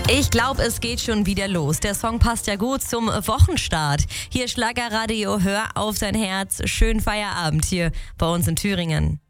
Ich glaube, es geht schon wieder los. Der Song passt ja gut zum Wochenstart. Hier Schlagerradio, hör auf dein Herz. Schönen Feierabend hier bei uns in Thüringen.